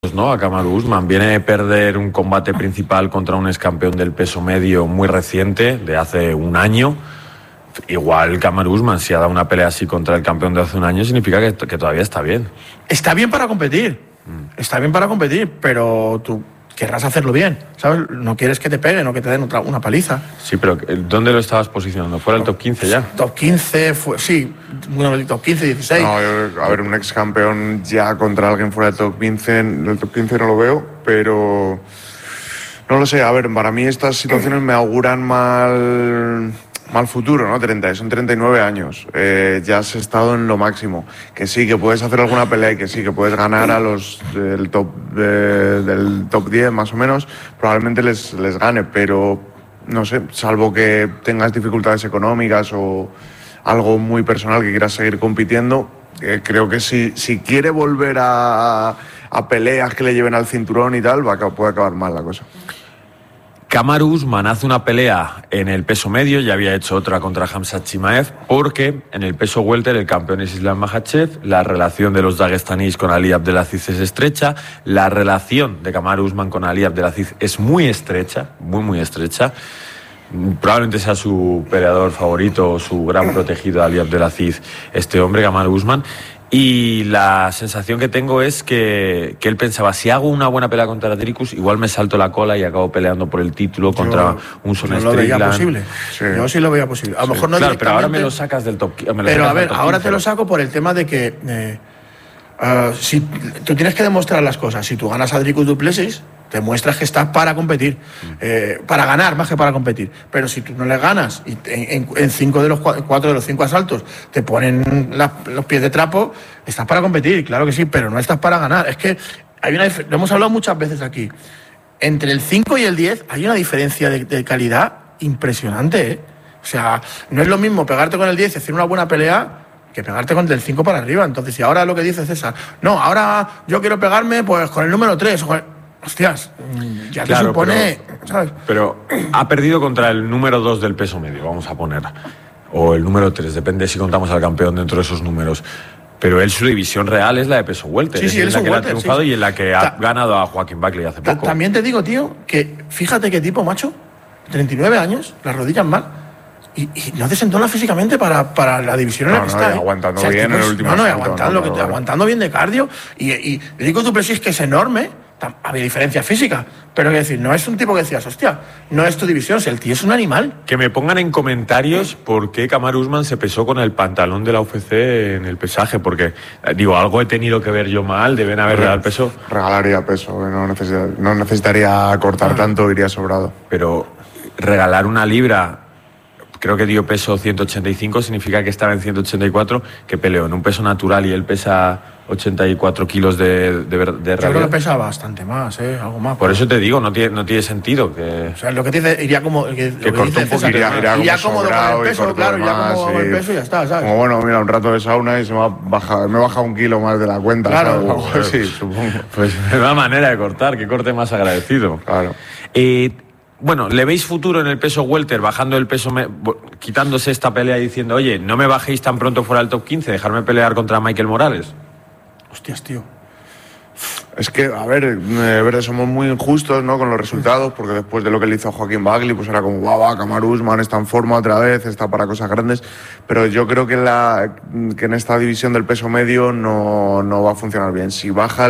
¿no? A Kamaru Usman viene de perder un combate principal contra un excampeón del peso medio muy reciente, de hace un año. Igual Kamaru Usman, si ha dado una pelea así contra el campeón de hace un año, significa que todavía está bien. Está bien para competir. Está bien para competir, pero tú querrás hacerlo bien, ¿sabes? No quieres que te peguen o que te den una paliza. Sí, pero ¿dónde lo estabas posicionando? ¿Fuera del top 15 ya? Top 15, sí, bueno, top 15, 16. No, a ver, un ex campeón ya contra alguien fuera del top 15, el top 15 no lo veo, pero no lo sé. A ver, para mí estas situaciones me auguran mal futuro, ¿no? Son 39 años, ya has estado en lo máximo, que sí, que puedes hacer alguna pelea y que sí, que puedes ganar a los del top 10 más o menos, probablemente les gane, pero no sé, salvo que tengas dificultades económicas o algo muy personal que quieras seguir compitiendo, creo que si quiere volver a peleas que le lleven al cinturón y tal, puede acabar mal la cosa. Kamaru Usman hace una pelea en el peso medio, ya había hecho otra contra Khamzat Chimaev, porque en el peso welter el campeón es Islam Makhachev, la relación de los daguestanís con Ali Abdelaziz es estrecha, la relación de Kamaru Usman con Ali Abdelaziz es muy estrecha, muy estrecha. Probablemente sea su peleador favorito, su gran protegido Ali Abdelaziz, este hombre, Kamaru Usman. Y la sensación que tengo es que él pensaba, si hago una buena pelea contra Dricus, igual me salto la cola y acabo peleando por el título contra un Son Strickland. Yo lo veía posible. Sí. Yo sí lo veía posible. A lo mejor no claro, pero ahora me lo sacas del top. Pero a ver, ahora te lo saco por el tema de que si tú tienes que demostrar las cosas. Si tú ganas a Dricus du Plessis, te muestras que estás para competir, para ganar más que para competir. Pero si tú no le ganas y en 4 de los 5 asaltos te ponen los pies de trapo, estás para competir, claro que sí, pero no estás para ganar. Es que hay lo hemos hablado muchas veces aquí. Entre el 5 y el 10 hay una diferencia de calidad impresionante, ¿eh? O sea, no es lo mismo pegarte con el 10 y hacer una buena pelea que pegarte con el 5 para arriba. Entonces, si ahora lo que dice César, no, ahora yo quiero pegarme pues con el número 3 o con el... Hostias, ya claro, te supone, ¿sabes? Pero ha perdido contra el número 2 del peso medio, vamos a poner. O el número 3, depende si contamos al campeón dentro de esos números. Pero él, su división real es la de peso welter. Sí, es en la que ha triunfado y en la que ha ganado a Joaquín Buckley hace poco. También te digo, tío, que fíjate qué tipo, macho, 39 años, las rodillas mal. Y no desentona físicamente para la división en la que está. Aguantando bien en el último asalto. Aguantando bien de cardio. Y Dricus du Plessis, que es enorme, había diferencias físicas. Pero es decir, no es un tipo que decías, hostia, no es tu división, si el tío es un animal. Que me pongan en comentarios por qué Kamaru Usman se pesó con el pantalón de la UFC en el pesaje. Porque, digo, algo he tenido que ver yo mal, deben haber regalado peso. Regalaría peso, no necesitaría cortar tanto, iría sobrado. Pero regalar una libra... Creo que dio peso 185, significa que estaba en 184, que peleó en un peso natural y él pesa 84 kilos de realidad. Yo creo que pesa bastante más, algo más. Por eso te digo, no tiene sentido. Que... O sea, lo que te dice, iría como... Que cortó un poco, iría cómodo con el peso, claro, iría cómodo con el peso y ya está, ¿sabes? Como bueno, mira, un rato de sauna y me he bajado un kilo más de la cuenta, claro, ¿sabes? Algo así, supongo. Pues una manera de cortar, que corte más agradecido. Claro. Bueno, ¿le veis futuro en el peso welter, bajando el peso, quitándose esta pelea y diciendo, oye, no me bajéis tan pronto fuera del top 15, dejarme pelear contra Michael Morales? Hostias, tío. Es que, a ver, somos muy injustos, ¿no?, con los resultados, porque después de lo que le hizo a Joaquín Buckley, pues era como, guau, Kamaru Usman está en forma otra vez, está para cosas grandes, pero yo creo que en esta división del peso medio no va a funcionar bien. Si baja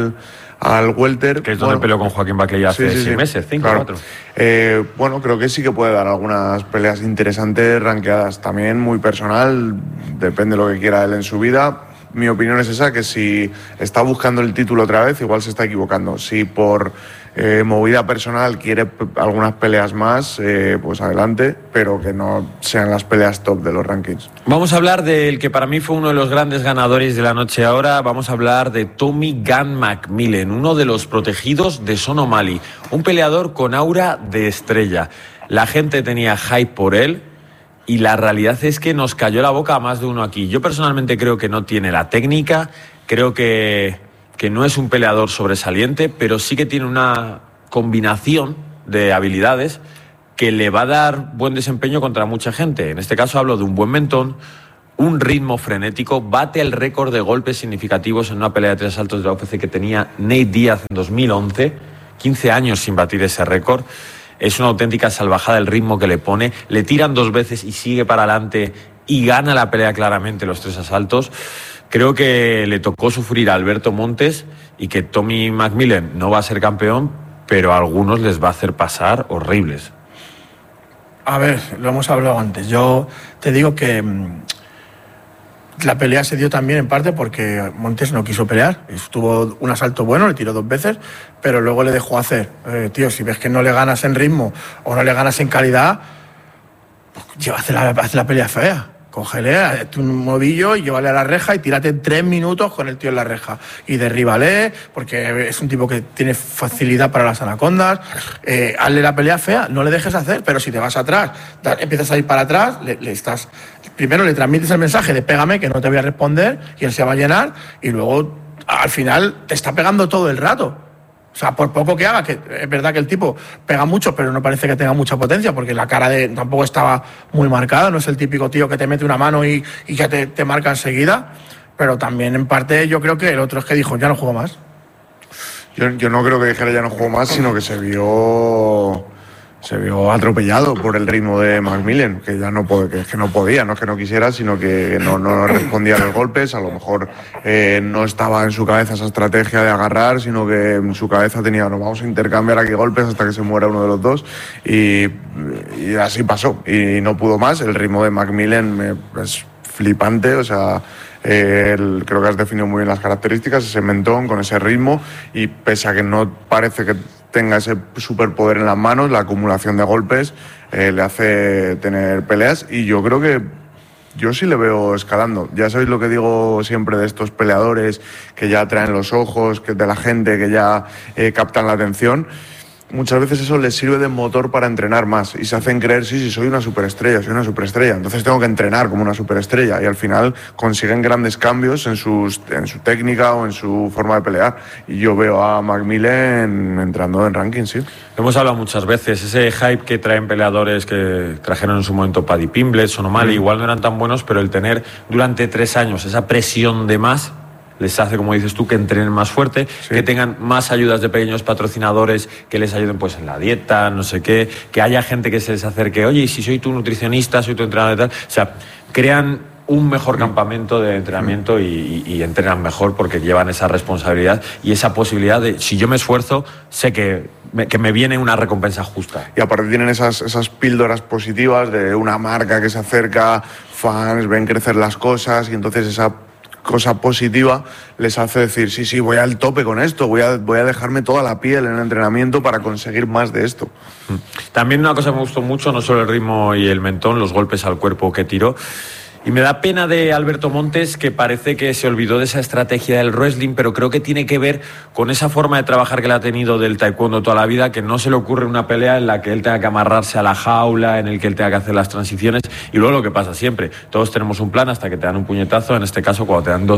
al welter... Que es donde peleó con Joaquín Buckley hace 6 meses, 5 o 4. Bueno, creo que sí que puede dar algunas peleas interesantes, rankeadas. También muy personal, depende de lo que quiera él en su vida. Mi opinión es esa, que si está buscando el título otra vez, igual se está equivocando. Si por movida personal quiere algunas peleas más, pues adelante, pero que no sean las peleas top de los rankings. Vamos a hablar del que para mí fue uno de los grandes ganadores de la noche ahora. Vamos a hablar de Tommy Gunn McMillan, uno de los protegidos de Sean O'Malley, un peleador con aura de estrella. La gente tenía hype por él. Y la realidad es que nos cayó la boca a más de uno aquí. Yo personalmente creo que no tiene la técnica, creo que no es un peleador sobresaliente, pero sí que tiene una combinación de habilidades que le va a dar buen desempeño contra mucha gente. En este caso hablo de un buen mentón, un ritmo frenético, bate el récord de golpes significativos en una pelea de 3 asaltos de la UFC que tenía Nate Diaz en 2011, 15 años sin batir ese récord. Es una auténtica salvajada el ritmo que le pone, le tiran 2 veces y sigue para adelante y gana la pelea claramente los 3 asaltos. Creo que le tocó sufrir a Alberto Montes y que Tommy McMillan no va a ser campeón, pero a algunos les va a hacer pasar horribles. A ver, lo hemos hablado antes. Yo te digo que la pelea se dio también en parte porque Montes no quiso pelear. Tuvo un asalto bueno, le tiró 2 veces, pero luego le dejó hacer. Tío, si ves que no le ganas en ritmo o no le ganas en calidad, pues hace la pelea fea. Cógele, hazte un movillo y llévale a la reja y tírate en 3 minutos con el tío en la reja. Y derríbale, porque es un tipo que tiene facilidad para las anacondas. Hazle la pelea fea, no le dejes hacer, pero si te vas atrás, empiezas a ir para atrás, primero le transmites el mensaje de pégame, que no te voy a responder, y él se va a llenar, y luego al final te está pegando todo el rato. O sea, por poco que haga, que es verdad que el tipo pega mucho, pero no parece que tenga mucha potencia, porque la cara tampoco estaba muy marcada, no es el típico tío que te mete una mano y ya te marca enseguida, pero también en parte yo creo que el otro es que dijo, ya no juego más. Yo no creo que dijera ya no juego más, sino que se vio atropellado por el ritmo de McMillan, que ya no podía, no es que no quisiera, sino que no respondía a los golpes. A lo mejor no estaba en su cabeza esa estrategia de agarrar, sino que en su cabeza tenía, nos vamos a intercambiar aquí golpes hasta que se muera uno de los dos, y así pasó, y no pudo más. El ritmo de McMillan es flipante, o sea, creo que has definido muy bien las características, ese mentón con ese ritmo, y pese a que no parece que tenga ese superpoder en las manos, la acumulación de golpes le hace tener peleas, y yo creo que yo sí le veo escalando. Ya sabéis lo que digo siempre de estos peleadores que ya traen los ojos, que de la gente que ya captan la atención. Muchas veces eso les sirve de motor para entrenar más y se hacen creer, sí, soy una superestrella, entonces tengo que entrenar como una superestrella, y al final consiguen grandes cambios en su técnica o en su forma de pelear, y yo veo a McMillan entrando en ranking, sí. Hemos hablado muchas veces, ese hype que traen peleadores que trajeron en su momento Paddy Pimblett, Sean O'Malley, igual no eran tan buenos, pero el tener durante 3 años esa presión de más les hace, como dices tú, que entrenen más fuerte, sí, que tengan más ayudas de pequeños patrocinadores que les ayuden pues en la dieta, no sé qué, que haya gente que se les acerque, oye, y si soy tu nutricionista, soy tu entrenador y tal. O sea, crean un mejor campamento de entrenamiento y entrenan mejor porque llevan esa responsabilidad y esa posibilidad de, si yo me esfuerzo, sé que me viene una recompensa justa. Y aparte tienen esas píldoras positivas de una marca que se acerca, fans, ven crecer las cosas, y entonces esa cosa positiva les hace decir, sí, voy al tope con esto, voy a dejarme toda la piel en el entrenamiento para conseguir más de esto. También una cosa que me gustó mucho, no solo el ritmo y el mentón, los golpes al cuerpo que tiró. Y me da pena de Alberto Montes, que parece que se olvidó de esa estrategia del wrestling, pero creo que tiene que ver con esa forma de trabajar que le ha tenido del taekwondo toda la vida, que no se le ocurre una pelea en la que él tenga que amarrarse a la jaula, en el que él tenga que hacer las transiciones, y luego lo que pasa siempre, todos tenemos un plan hasta que te dan un puñetazo, en este caso cuando te dan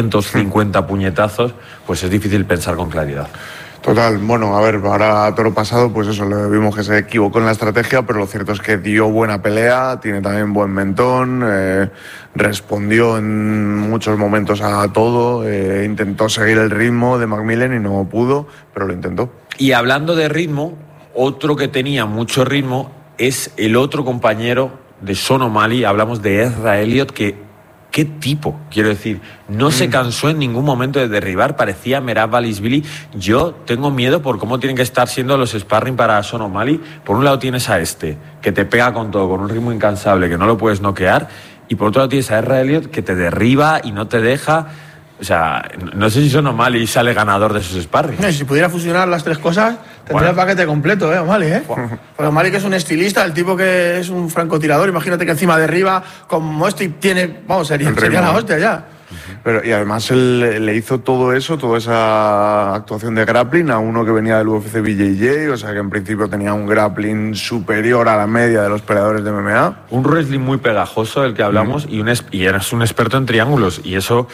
250 puñetazos, pues es difícil pensar con claridad. Total, bueno, a ver, ahora todo lo pasado, pues eso, le vimos que se equivocó en la estrategia, pero lo cierto es que dio buena pelea, tiene también buen mentón, respondió en muchos momentos a todo, intentó seguir el ritmo de McMillan y no pudo, pero lo intentó. Y hablando de ritmo, otro que tenía mucho ritmo es el otro compañero de Sean O'Malley, hablamos de Ezra Elliott, que ¿qué tipo? Quiero decir, no se cansó en ningún momento de derribar, parecía Merab Dvalishvili. Yo tengo miedo por cómo tienen que estar siendo los sparring para Sean O'Malley. Por un lado tienes a que te pega con todo, con un ritmo incansable, que no lo puedes noquear, y por otro lado tienes a Ezra Elliott, que te derriba y no te deja. O sea, no sé si Sean O'Malley sale ganador de esos sparring. Si pudiera fusionar las 3 cosas, tendría el paquete completo, O'Malley, Porque O'Malley, que es un estilista, el tipo que es un francotirador, imagínate que encima derriba como esto y tiene, vamos, sería la hostia ya. Pero, y además él le hizo todo eso, toda esa actuación de grappling a uno que venía del UFC BJJ, o sea que en principio tenía un grappling superior a la media de los peleadores de MMA. Un wrestling muy pegajoso del que hablamos y eres un experto en triángulos, y eso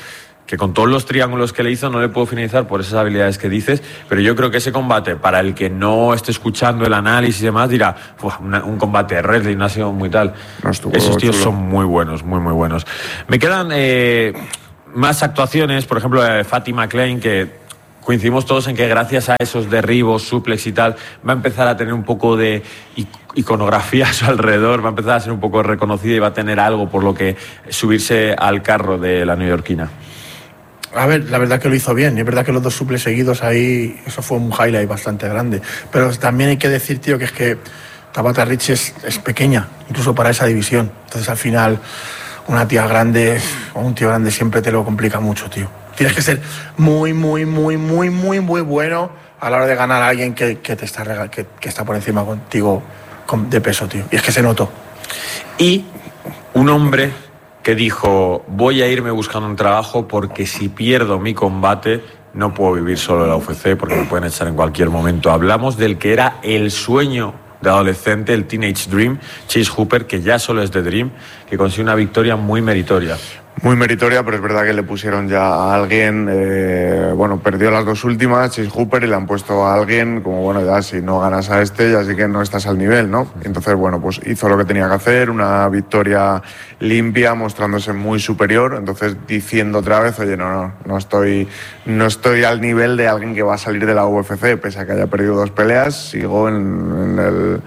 que con todos los triángulos que le hizo no le puedo finalizar por esas habilidades que dices, pero yo creo que ese combate, para el que no esté escuchando el análisis y demás, dirá, un combate de wrestling, no ha sido muy tal. No estuvo Esos tíos chulo. son muy buenos, muy, muy buenos. Me quedan más actuaciones, por ejemplo, Fatty McLean, que coincidimos todos en que gracias a esos derribos, suplex y tal, va a empezar a tener un poco de iconografía a su alrededor, va a empezar a ser un poco reconocida y va a tener algo por lo que subirse al carro de la neoyorquina. A ver, la verdad que lo hizo bien, y es verdad que los 2 suples seguidos ahí, eso fue un highlight bastante grande. Pero también hay que decir, tío, que es que Tabata Rich es pequeña, incluso para esa división. Entonces, al final, una tía grande o un tío grande siempre te lo complica mucho, tío. Tienes que ser muy bueno a la hora de ganar a alguien que está por encima contigo de peso, tío. Y es que se notó. Y un hombre que dijo, voy a irme buscando un trabajo porque si pierdo mi combate no puedo vivir solo en la UFC porque me pueden echar en cualquier momento. Hablamos del que era el sueño de adolescente, el Teenage Dream, Chase Hooper, que ya solo es The Dream, que consiguió una victoria muy meritoria. Muy meritoria, pero es verdad que le pusieron ya a alguien, perdió las 2 últimas, Chase Hooper, y le han puesto a alguien como, bueno, ya si no ganas a este, ya sí que no estás al nivel, ¿no? Entonces, bueno, pues hizo lo que tenía que hacer, una victoria limpia, mostrándose muy superior, entonces diciendo otra vez, oye, no estoy al nivel de alguien que va a salir de la UFC, pese a que haya perdido 2 peleas, sigo en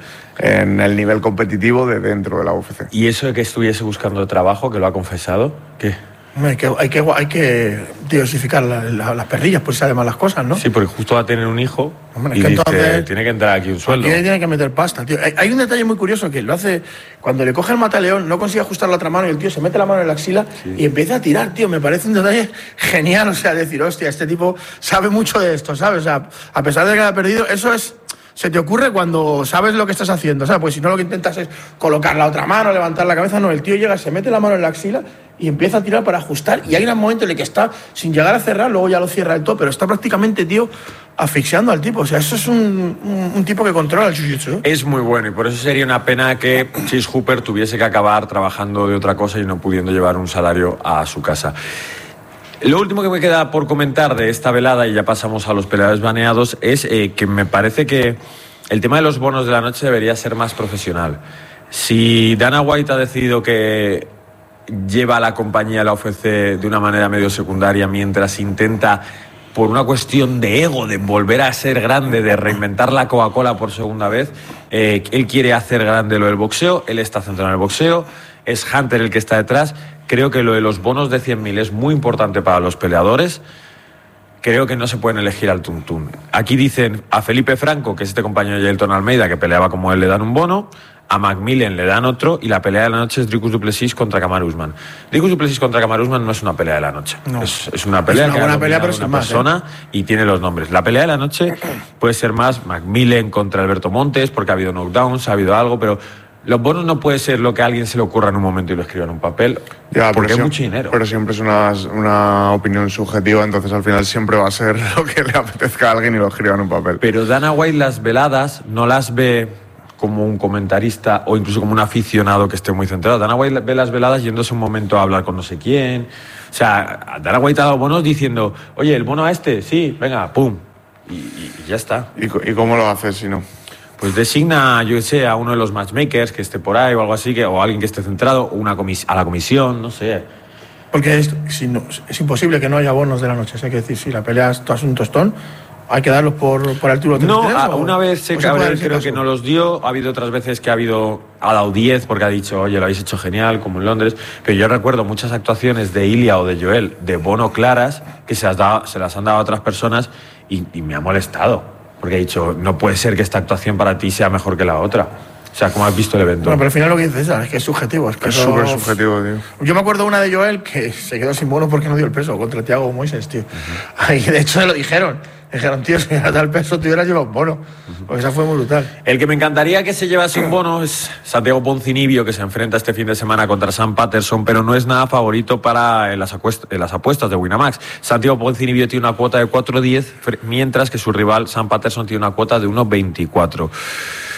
el nivel competitivo de dentro de la UFC. ¿Y eso de que estuviese buscando trabajo, que lo ha confesado? ¿Qué? Hombre, hay que diversificar las perrillas, pues salen mal las cosas, ¿no? Sí, porque justo va a tener un hijo. Hombre, y que dice, entonces tiene que entrar aquí un sueldo. Tiene que meter pasta, tío. Hay un detalle muy curioso que lo hace cuando le coge el mataleón, no consigue ajustar la otra mano y el tío se mete la mano en la axila y empieza a tirar, tío. Me parece un detalle genial, o sea, decir, hostia, este tipo sabe mucho de esto, ¿sabes? O sea, a pesar de que haya perdido, eso se te ocurre cuando sabes lo que estás haciendo, ¿sabes? Pues si no, lo que intentas es colocar la otra mano, levantar la cabeza, no, el tío llega, se mete la mano en la axila y empieza a tirar para ajustar, y hay un momento en el que está sin llegar a cerrar, luego ya lo cierra del todo, pero está prácticamente, tío, asfixiando al tipo. O sea, eso es un tipo que controla el jiu-jitsu, ¿eh? Es muy bueno, y por eso sería una pena que Chase Hooper tuviese que acabar trabajando de otra cosa y no pudiendo llevar un salario a su casa. Lo último que me queda por comentar de esta velada, y ya pasamos a los peleadores baneados, es que me parece que el tema de los bonos de la noche debería ser más profesional. Si Dana White ha decidido que lleva a la compañía a la UFC de una manera medio secundaria mientras intenta, por una cuestión de ego, de volver a ser grande, de reinventar la Coca-Cola por segunda vez, él quiere hacer grande lo del boxeo, él está centrado en el boxeo, es Hunter el que está detrás. Creo que lo de los bonos de 100.000 es muy importante para los peleadores. Creo que no se pueden elegir al tuntún. Aquí dicen a Felipe Franco, que es este compañero de Jailton Almeida, que peleaba como él, le dan un bono. A Macmillan le dan otro, y la pelea de la noche es Dricus du Plessis contra Kamaru Usman. Dricus du Plessis contra Kamaru Usman no es una pelea de la noche. No. Es una pelea es una que buena ha pelea, pero dominado sin una más, persona y tiene los nombres. La pelea de la noche puede ser más Macmillan contra Alberto Montes, porque ha habido knockdowns, ha habido algo, pero los bonos no puede ser lo que a alguien se le ocurra en un momento y lo escriba en un papel, porque hay mucho dinero. Pero siempre es una opinión subjetiva, entonces al final siempre va a ser lo que le apetezca a alguien y lo escriba en un papel. Pero Dana White las veladas no las ve como un comentarista o incluso como un aficionado que esté muy centrado. Dana White ve las veladas yéndose un momento a hablar con no sé quién. O sea, Dana White ha dado bonos diciendo, oye, ¿el bono a este? Sí, venga, pum. Y ya está. ¿Y cómo lo haces si no? Pues designa, yo sé, a uno de los matchmakers que esté por ahí o algo así, o alguien que esté centrado, o a la comisión, no sé. Porque es imposible que no haya bonos de la noche. O sea, hay que decir, si la pelea es un tostón, hay que darlos por el título. No, una vez creo que no los dio. Ha habido otras veces que ha dado 10 porque ha dicho, oye, lo habéis hecho genial, como en Londres. Pero yo recuerdo muchas actuaciones de Ilia o de Joel de bono claras que se las han dado a otras personas y me ha molestado. Porque he dicho, no puede ser que esta actuación para ti sea mejor que la otra. O sea, ¿cómo has visto el evento? Bueno, pero al final lo que dices es que es subjetivo. Es súper subjetivo, tío. Yo me acuerdo una de Joel que se quedó sin bono porque no dio el peso contra Thiago Moises, tío. Y de hecho se lo dijeron. Dijeron, tío, si hubieras dado el peso, te hubieras llevado un bono. Porque esa fue muy brutal. El que me encantaría que se llevase un bono es Santiago Ponzinibbio, que se enfrenta este fin de semana contra Sam Patterson, pero no es nada favorito para las apuestas de Winamax. Santiago Ponzinibbio tiene una cuota de 4.10, mientras que su rival Sam Patterson tiene una cuota de 1.24.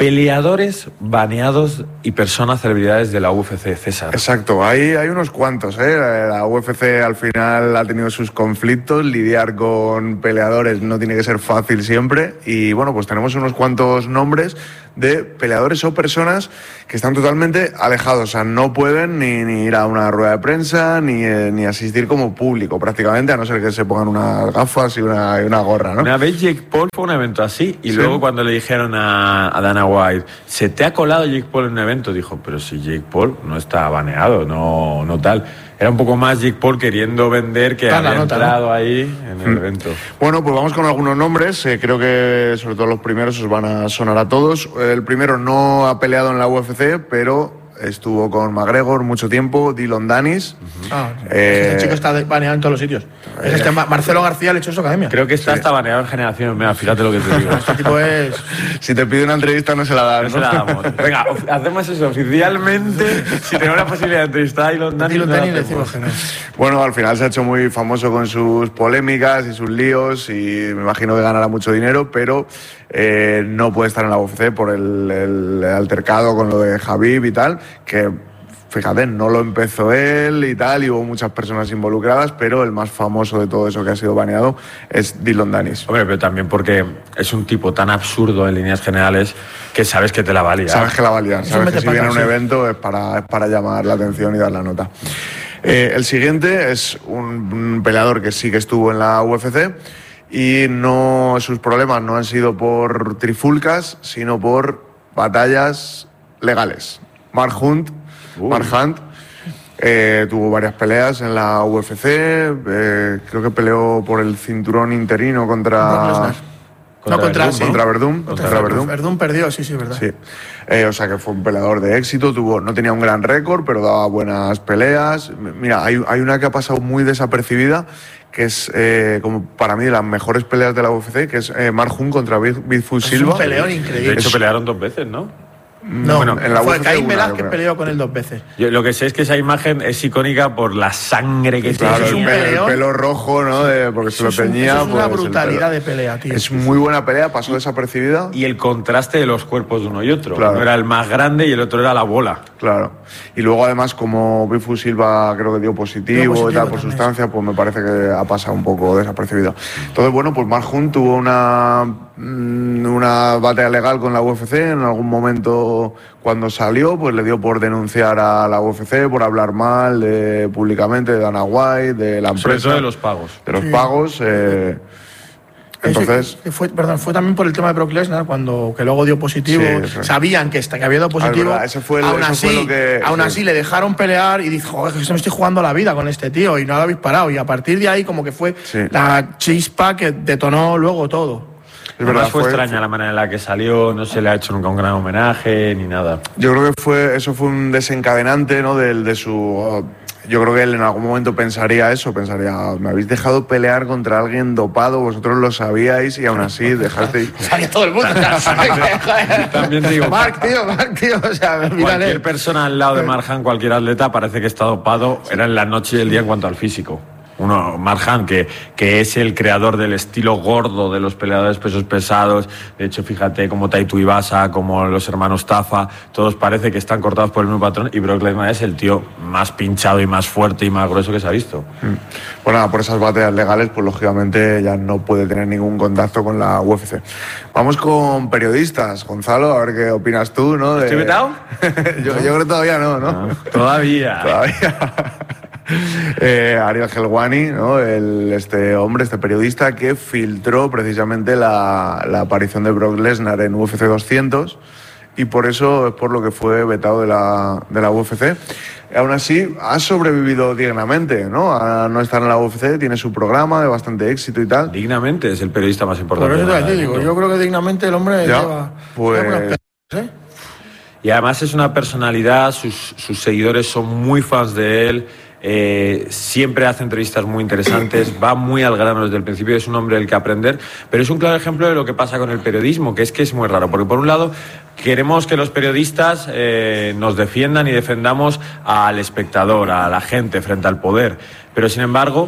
Peleadores baneados y personas celebridades de la UFC, César. Exacto, hay unos cuantos, ¿eh? La UFC al final ha tenido sus conflictos, lidiar con peleadores no tiene que ser fácil siempre y bueno, pues tenemos unos cuantos nombres de peleadores o personas que están totalmente alejados, o sea, no pueden ni ir a una rueda de prensa ni asistir como público prácticamente, a no ser que se pongan unas gafas y una gorra, ¿no? Una vez Jake Paul fue a un evento así y luego cuando le dijeron a Dana White, ¿se te ha colado Jake Paul en un evento? Dijo, pero si Jake Paul no está baneado, no tal. Era un poco más Jake Paul queriendo vender que había entrado ahí en el evento. Bueno, pues vamos con algunos nombres. Creo que sobre todo los primeros os van a sonar a todos. El primero no ha peleado en la UFC, pero estuvo con McGregor mucho tiempo, Dillon Danis. Este chico está baneado en todos los sitios. Marcelo García le echó su academia. Creo que está baneado en Generaciones. Mira, fíjate lo que te digo. Este tipo es... Si te pide una entrevista no se la dan, no se la damos. Venga, hacemos eso oficialmente. Si tenemos la posibilidad de entrevistar a Dillon Danis, le decimos que no. Bueno, al final se ha hecho muy famoso con sus polémicas y sus líos y me imagino que ganará mucho dinero, pero no puede estar en la UFC por el altercado con lo de Khabib y tal, que fíjate, no lo empezó él y tal, y hubo muchas personas involucradas, pero el más famoso de todo eso que ha sido baneado es Dillon Danis. Hombre, pero también porque es un tipo tan absurdo en líneas generales que sabes que te la va a liar. Sabes que la va a liar, sabes que si viene a un evento es para llamar la atención y dar la nota. El siguiente es un peleador que sí que estuvo en la UFC y sus problemas no han sido por trifulcas, sino por batallas legales. Mark Hunt tuvo varias peleas en la UFC, creo que peleó por el cinturón interino contra Verdún. Verdún perdió, sí, verdad. Sí. O sea que fue un peleador de éxito, no tenía un gran récord, pero daba buenas peleas. Mira, hay una que ha pasado muy desapercibida, que es como para mí de las mejores peleas de la UFC, que es Mark Hunt contra Bigfoot Silva. Es un peleón increíble. De hecho, pelearon 2 veces, ¿no? No, bueno, en la fue Caín Velázquez peleó con él 2 veces. Yo lo que sé es que esa imagen es icónica por la sangre que tiene. Claro, el pelo rojo, ¿no? Porque se lo teñía. Es una brutalidad de pelea, tío. Es muy buena pelea, pasó desapercibida. Y el contraste de los cuerpos de uno y otro. Claro. Uno era el más grande y el otro era la bola. Claro. Y luego, además, como Bigfoot Silva creo que dio positivo y tal por sustancia, pues me parece que ha pasado un poco desapercibido. Entonces, bueno, pues Mark Hunt tuvo una batalla legal con la UFC en algún momento. Cuando salió, pues le dio por denunciar a la UFC por hablar mal públicamente de Dana White, de la empresa. Sobre todo de los pagos. De los pagos. Entonces... Fue también por el tema de Brock Lesnar, que luego dio positivo. Sí. Sabían que había dado positivo. Aún así le dejaron pelear y dijo, joder, que se me estoy jugando la vida con este tío y no lo habéis parado. Y a partir de ahí como que fue la chispa que detonó luego todo. Además fue extraña la manera en la que salió, no se le ha hecho nunca un gran homenaje ni nada. Yo creo que eso fue un desencadenante, ¿no? de su... Yo creo que él en algún momento pensaría, me habéis dejado pelear contra alguien dopado, vosotros lo sabíais y aún así dejasteis... Sabía todo el mundo. También digo... Mark, tío, o sea, mírale. Cualquier persona al lado de Mark Hunt, cualquier atleta, parece que está dopado, era en la noche y el día en cuanto al físico. Mark Hunt, que es el creador del estilo gordo de los peleadores pesos pesados. De hecho, fíjate como Taito Ibasa, como los hermanos Tafa, todos parece que están cortados por el mismo patrón. Y Brock Lesnar es el tío más pinchado y más fuerte y más grueso que se ha visto. Bueno, por esas batallas legales, pues lógicamente ya no puede tener ningún contacto con la UFC. Vamos con periodistas. Gonzalo, a ver qué opinas tú, ¿no? ¿Estoy vetado? Yo creo que todavía no. Todavía. Ariel Helwani, ¿no? Este periodista que filtró precisamente la aparición de Brock Lesnar en UFC 200 y por eso es por lo que fue vetado de la UFC. Aún así, ha sobrevivido dignamente, ¿no? A no estar en la UFC, tiene su programa de bastante éxito y tal. Dignamente, es el periodista más importante. Por eso te digo, yo creo que dignamente el hombre lleva pues... Y además es una personalidad, sus seguidores son muy fans de él. Siempre hace entrevistas muy interesantes, va muy al grano desde el principio, es un hombre del que aprender, pero es un claro ejemplo de lo que pasa con el periodismo, que es muy raro, porque por un lado queremos que los periodistas nos defiendan y defendamos al espectador, a la gente frente al poder, pero sin embargo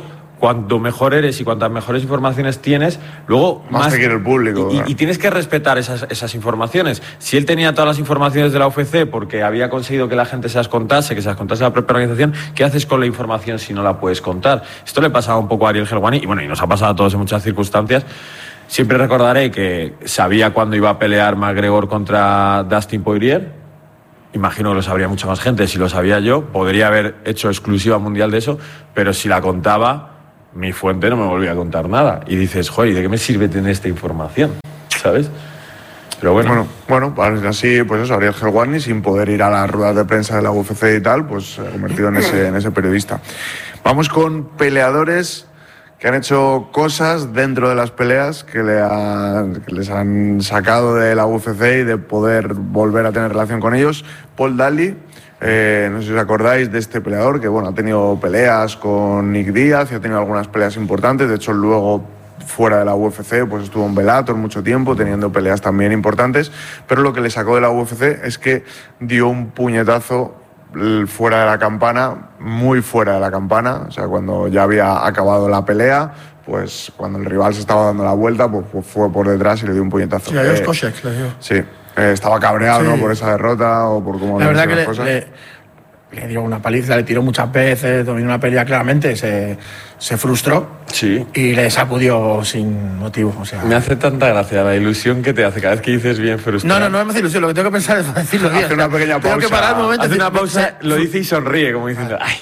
cuanto mejor eres y cuantas mejores informaciones tienes, luego más te quiere el público. Y tienes que respetar esas informaciones. Si él tenía todas las informaciones de la UFC porque había conseguido que la gente se las contase, que se las contase a la propia organización, ¿qué haces con la información si no la puedes contar? Esto le pasaba un poco a Ariel Helwani y nos ha pasado a todos en muchas circunstancias. Siempre recordaré que sabía cuándo iba a pelear McGregor contra Dustin Poirier. Imagino que lo sabría mucha más gente. Si lo sabía yo, podría haber hecho exclusiva mundial de eso, pero si la contaba, mi fuente no me volvía a contar nada. Y dices, joder, ¿de qué me sirve tener esta información? ¿Sabes? Pero bueno, así, pues eso, Ariel Helwani, sin poder ir a las ruedas de prensa de la UFC y tal, pues se ha convertido en ese periodista. Vamos con peleadores que han hecho cosas dentro de las peleas que les han sacado de la UFC y de poder volver a tener relación con ellos. Paul Daley, no sé si os acordáis de este peleador que ha tenido peleas con Nick Diaz y ha tenido algunas peleas importantes. De hecho, luego fuera de la UFC pues estuvo en Bellator mucho tiempo teniendo peleas también importantes, pero lo que le sacó de la UFC es que dio un puñetazo fuera de la campana, muy fuera de la campana, o sea, cuando ya había acabado la pelea, pues cuando el rival se estaba dando la vuelta, pues fue por detrás y le dio un puñetazo. Sí, a Josh Koscheck le dio. Sí, estaba cabreado, sí, ¿no? Por esa derrota o por cómo la verdad que las cosas. Le dio una paliza, le tiró muchas veces, dominó una pelea claramente, se frustró, sí, y le sacudió sin motivo. O sea, me hace tanta gracia la ilusión que te hace cada vez que dices bien frustrado. No me hace ilusión, lo que tengo que pensar es decirlo bien. Hace una pequeña pausa. Tengo que parar un momento. Hace una pausa, lo dice y sonríe, como diciendo, ¡ay!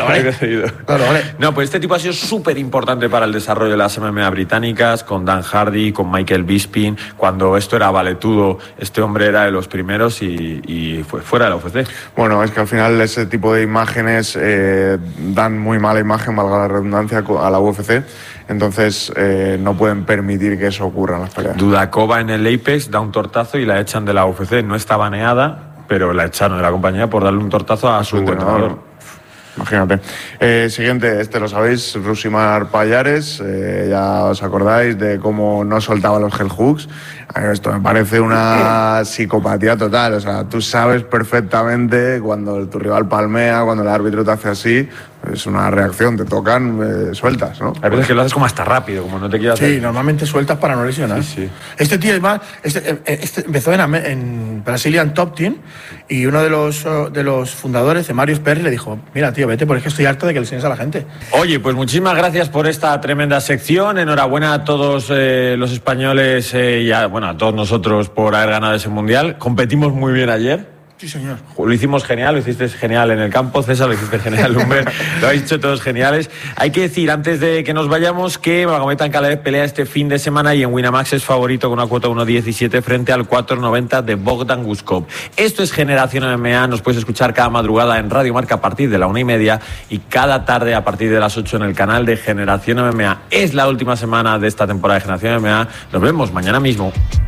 No, pues este tipo ha sido súper importante para el desarrollo de las MMA británicas, con Dan Hardy, con Michael Bisping. Cuando esto era valetudo, este hombre era de los primeros y fue fuera de la UFC. Bueno, es que al final ese tipo de imágenes dan muy mala imagen, valga la redundancia, a la UFC. Entonces no pueden permitir que eso ocurra en las peleas. Dudakova en el Apex da un tortazo y la echan de la UFC. No está baneada, pero la echaron de la compañía por darle un tortazo a su entrenador. Imagínate. Siguiente, lo sabéis, Rousimar Pallares, ya os acordáis de cómo no soltaba los hell hooks. Esto me parece una psicopatía total, o sea, tú sabes perfectamente cuando tu rival palmea, cuando el árbitro te hace así, es una reacción, te tocan, sueltas, ¿no? Hay veces que lo haces como hasta rápido, como no te quieras hacer. Sí, normalmente sueltas para no lesionar. Sí. Este tío empezó en Brazilian Top Team y uno de los fundadores, de Marius Perry, le dijo, mira tío, vete porque es que estoy harto de que lesiones a la gente. Oye, pues muchísimas gracias por esta tremenda sección, enhorabuena a todos los españoles y a todos nosotros por haber ganado ese mundial. Competimos muy bien ayer. Sí, señor. Lo hicimos genial, lo hiciste genial en el campo, César, lo hiciste genial, Lumber, lo habéis hecho todos geniales. Hay que decir, antes de que nos vayamos, que Magomed Ankalaev pelea este fin de semana y en Winamax es favorito con una cuota 1.17 frente al 4.90 de Bogdan Guskov. Esto es Generación MMA, nos puedes escuchar cada madrugada en Radio Marca a partir de la 1:30 y cada tarde a partir de las 8 en el canal de Generación MMA. Es la última semana de esta temporada de Generación MMA. Nos vemos mañana mismo.